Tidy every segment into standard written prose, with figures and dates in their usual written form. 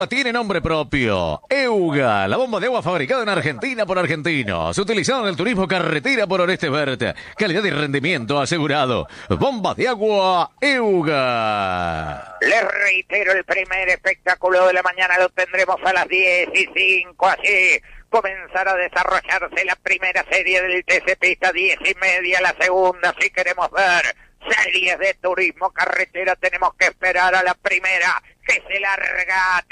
Tiene nombre propio. EUGA, la bomba de agua fabricada en Argentina por argentinos. Utilizada en el turismo carretera por Orestes Verde. Calidad y rendimiento asegurado. Bomba de agua EUGA. Les reitero, el primer espectáculo de la mañana lo tendremos a las 10:05. Así comenzará a desarrollarse la primera serie del TC Pista, 10:30 la segunda. Si queremos ver series de turismo carretera, tenemos que esperar a la primera, que se larga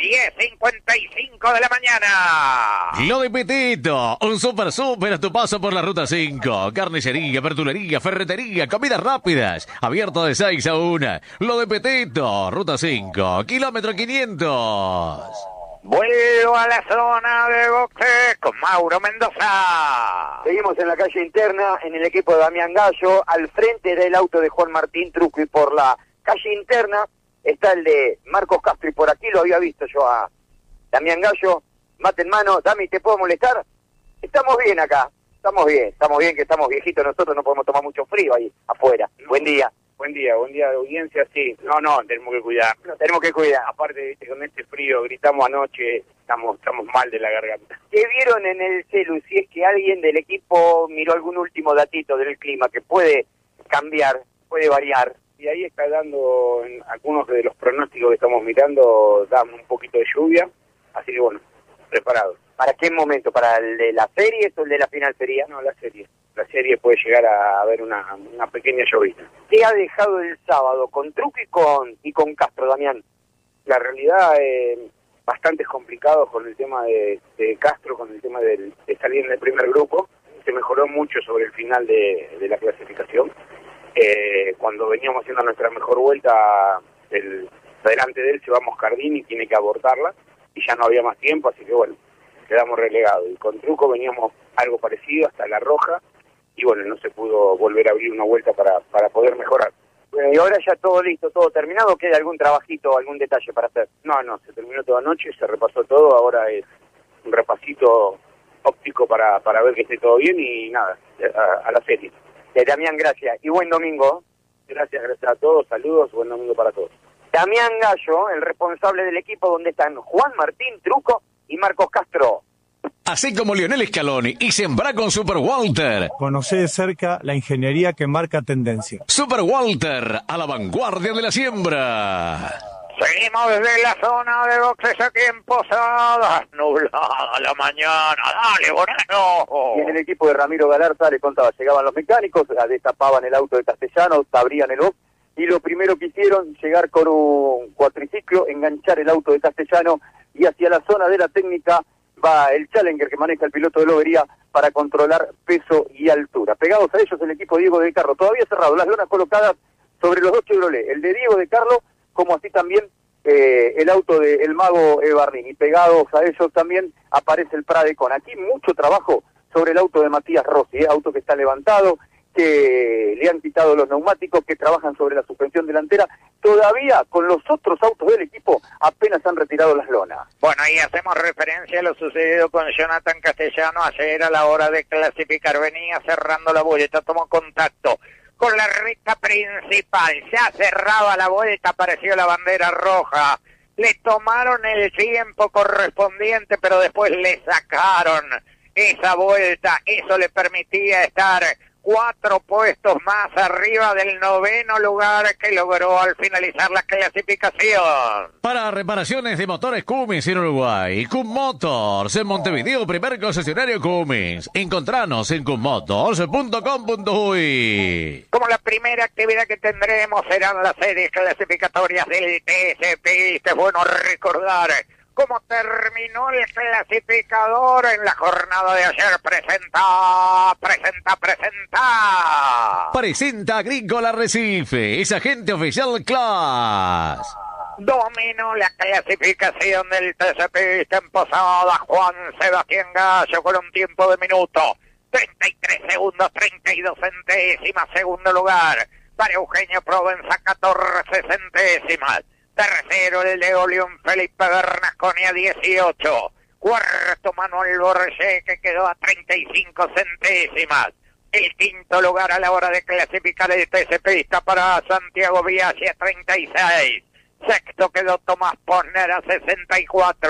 10:55 de la mañana. Lo de Petito, un super a tu paso por la Ruta 5. Carnicería, verdulería, ferretería, comidas rápidas. Abierto de 6 a 1. Lo de Petito, Ruta 5, kilómetro 500. Vuelvo a la zona de boxe con Mauro Mendoza. Seguimos en la calle interna, en el equipo de Damián Gallo, al frente del auto de Juan Martín Truco, y por la calle interna está el de Marcos Castro, y por aquí lo había visto yo a Damián Gallo, mate en mano. Dami, ¿te puedo molestar? Estamos bien acá, estamos bien, que estamos viejitos, nosotros no podemos tomar mucho frío ahí afuera. Buen día. Buen día de audiencia, sí. No, tenemos que cuidar. Tenemos que cuidar. Aparte, viste, con este frío, gritamos anoche, estamos mal de la garganta. ¿Qué vieron en el celu? Si es que alguien del equipo miró algún último datito del clima que puede cambiar, puede variar. Y ahí está dando, en algunos de los pronósticos que estamos mirando, dan un poquito de lluvia. Así que bueno, preparados. ¿Para qué momento? ¿Para el de la serie o el de la final sería? No, la serie. La serie puede llegar a haber una pequeña llovizna. ¿Qué ha dejado el sábado con Truco y con Castro, Damián? La realidad, bastante complicado con el tema de Castro, con el tema de salir en el primer grupo. Se mejoró mucho sobre el final de la clasificación. Cuando veníamos haciendo nuestra mejor vuelta, delante de él se va Moscardini y tiene que abortarla, y ya no había más tiempo, así que bueno, quedamos relegados. Y con Truco veníamos algo parecido hasta la roja, y bueno, no se pudo volver a abrir una vuelta para poder mejorar. Bueno, y ahora ya todo listo, todo terminado, ¿queda algún trabajito, algún detalle para hacer? No, se terminó toda noche, se repasó todo, ahora es un repasito óptico para ver que esté todo bien, y nada, a la serie. Damián, gracias, y buen domingo. Gracias a todos, saludos, buen domingo para todos. Damián Gallo, el responsable del equipo, donde están Juan Martín Truco y Marcos Castro. Así como Lionel Scaloni y sembrá con Super Walter. Conocé de cerca la ingeniería que marca tendencia. Super Walter, a la vanguardia de la siembra. Seguimos desde la zona de boxes aquí en Posadas. Nublada la mañana. Dale, Bonano. Y en el equipo de Ramiro Galarza, le contaba, llegaban los mecánicos, destapaban el auto de Castellanos, abrían el box, y lo primero que hicieron, llegar con un cuatriciclo, enganchar el auto de Castellano, y hacia la zona de la técnica va el Challenger que maneja el piloto de Lobería para controlar peso y altura. Pegados a ellos el equipo de Diego de Carlo, todavía cerrado, las lonas colocadas sobre los dos Chevrolet, el de Diego de Carlo, como así también el auto del Mago Barnini. Pegados a ellos también aparece el Prade con aquí mucho trabajo sobre el auto de Matías Rossi, auto que está levantado, que le han quitado los neumáticos, que trabajan sobre la suspensión delantera. Todavía con los otros autos del equipo apenas han retirado las lonas. Bueno, ahí hacemos referencia a lo sucedido con Jonathan Castellano ayer a la hora de clasificar. Venía cerrando la vuelta, tomó contacto con la recta principal, ya cerraba la vuelta, apareció la bandera roja. Le tomaron el tiempo correspondiente, pero después le sacaron esa vuelta. Eso le permitía estar 4 puestos más arriba del 9º lugar que logró al finalizar la clasificación. Para reparaciones de motores Cummins en Uruguay, Cum Motors en Montevideo, primer concesionario Cummins. Encontranos en cummotors.com.uy. Como la primera actividad que tendremos serán las series clasificatorias del TCP. Es bueno recordar cómo terminó el clasificador en la jornada de ayer. Presenta Agrícola Recife, es agente oficial Class. Dominó la clasificación del TCP en Posada Juan Sebastián Gallo con un tiempo de minuto 33 segundos 32 centésimas. Segundo lugar para Eugenio Provenza, 14 centésimas. Tercero el de Olión Felipe Bernasconi a 18. Cuarto Manuel Borges, que quedó a 35 centésimas. El quinto lugar a la hora de clasificar el TCP está para Santiago Biasi a 36. Sexto quedó Tomás Posner a 64.